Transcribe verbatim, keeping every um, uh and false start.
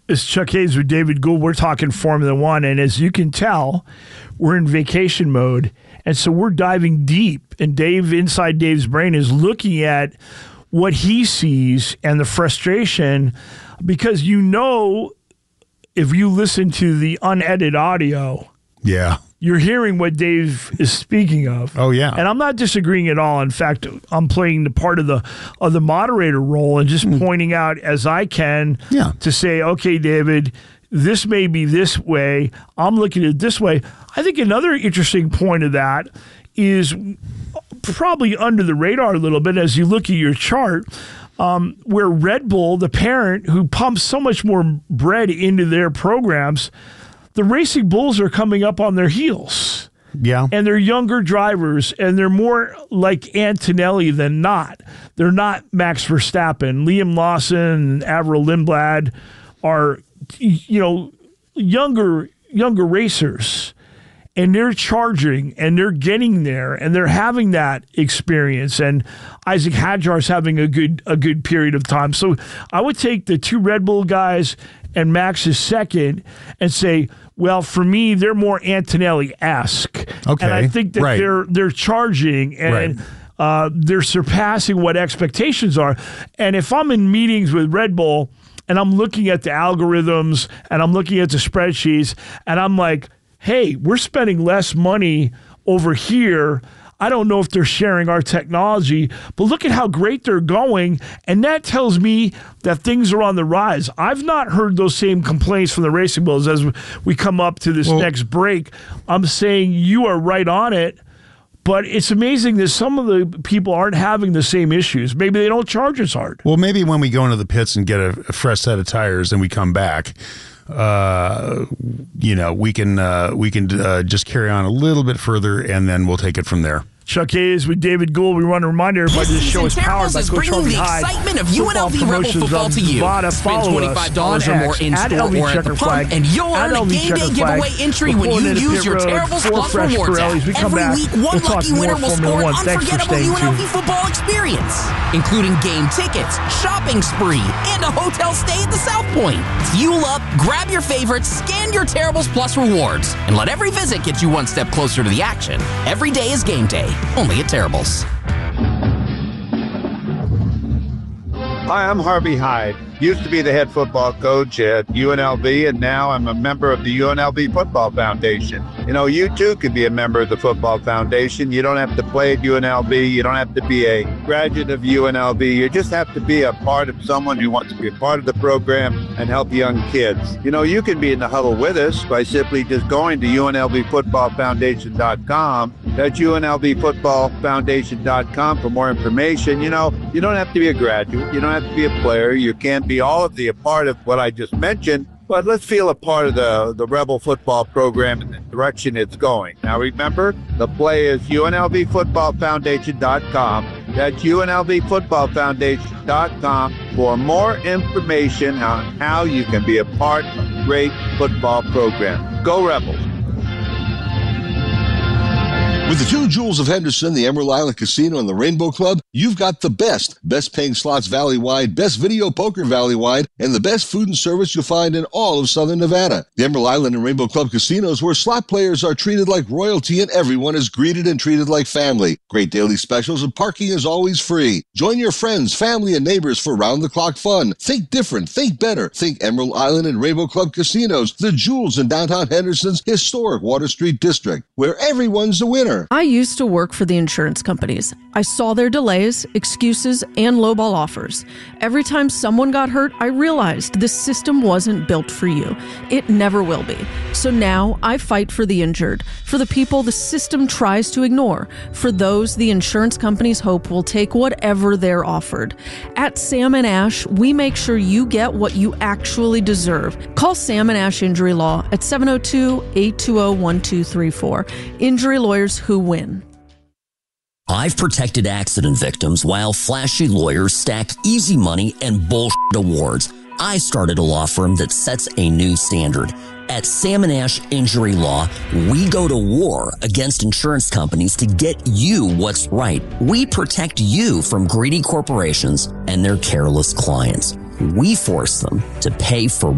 It's Chuck Hayes with David Gould. We're talking Formula One, and as you can tell, we're in vacation mode, and so we're diving deep, and Dave, inside Dave's brain, is looking at what he sees and the frustration, because you know, if you listen to the unedited audio, yeah, you're hearing what Dave is speaking of. Oh, yeah. And I'm not disagreeing at all. In fact, I'm playing the part of the of the moderator role and just mm. pointing out as I can yeah. to say, okay, David, this may be this way. I'm looking at it this way. I think another interesting point of that is probably under the radar a little bit as you look at your chart, um, where Red Bull, the parent who pumps so much more bread into their programs, the Racing Bulls are coming up on their heels. Yeah. And they're younger drivers, and they're more like Antonelli than not. They're not Max Verstappen. Liam Lawson and Avril Lindblad are, you know, younger younger racers. And they're charging, and they're getting there, and they're having that experience. And Isaac Hadjar's having a good a good period of time. So I would take the two Red Bull guys and Max's second and say, well, for me, they're more Antonelli-esque. Okay, and I think that right. they're they're charging and right. uh, they're surpassing what expectations are. And if I'm in meetings with Red Bull and I'm looking at the algorithms and I'm looking at the spreadsheets and I'm like, hey, we're spending less money over here. I don't know if they're sharing our technology, but look at how great they're going. And that tells me that things are on the rise. I've not heard those same complaints from the Racing Bulls as we come up to this well, next break. I'm saying you are right on it, but it's amazing that some of the people aren't having the same issues. Maybe they don't charge as hard. Well, maybe when we go into the pits and get a, a fresh set of tires and we come back, uh, you know, we can uh, we can uh, just carry on a little bit further, and then we'll take it from there. Chuck Hayes with David Gould. We want to remind everybody this show is powered by Coach Harvey Hyde. Excitement of U N L V Rebel football to you. Spend twenty-five dollars or more in store or at the pump, and you'll earn a game day giveaway entry when you use your Terribles Plus Rewards app. Every week, one lucky winner will score an unforgettable U N L V football experience, including game tickets, shopping spree, and a hotel stay at the South Point. Fuel up, grab your favorites, scan your Terribles Plus Rewards, and let every visit get you one step closer to the action. Every day is game day. Only at Terribles. Hi, I'm Harvey Hyde. Used to be the head football coach at U N L V, and now I'm a member of the U N L V Football Foundation. You know, you too could be a member of the Football Foundation. You don't have to play at U N L V. You don't have to be a graduate of U N L V. You just have to be a part of someone who wants to be a part of the program and help young kids. You know, you can be in the huddle with us by simply just going to U N L V football foundation dot com. That's U N L V football foundation dot com for more information. You know, you don't have to be a graduate. You don't have to be a player. You can't be all of the a part of what I just mentioned, but let's feel a part of the, the Rebel football program and the direction it's going. Now remember, the play is U N L V football foundation dot com. That's U N L V football foundation dot com for more information on how you can be a part of a great football program. Go Rebels! With the two Jewels of Henderson, the Emerald Island Casino, and the Rainbow Club, you've got the best. Best paying slots valley-wide, best video poker valley-wide, and the best food and service you'll find in all of Southern Nevada. The Emerald Island and Rainbow Club casinos, where slot players are treated like royalty and everyone is greeted and treated like family. Great daily specials and parking is always free. Join your friends, family, and neighbors for round-the-clock fun. Think different. Think better. Think Emerald Island and Rainbow Club casinos, the jewels in downtown Henderson's historic Water Street district, where everyone's a winner. I used to work for the insurance companies. I saw their delays, excuses, and lowball offers. Every time someone got hurt, I realized this system wasn't built for you. It never will be. So now I fight for the injured, for the people the system tries to ignore, for those the insurance companies hope will take whatever they're offered. At Sam and Ash, we make sure you get what you actually deserve. Call Sam and Ash Injury Law at seven oh two, eight two oh, one two three four. Injury lawyers who win. I've protected accident victims while flashy lawyers stack easy money and bullshit awards. I started a law firm that sets a new standard. At Sam and Ash Injury Law, we go to war against insurance companies to get you what's right. We protect you from greedy corporations and their careless clients. We force them to pay for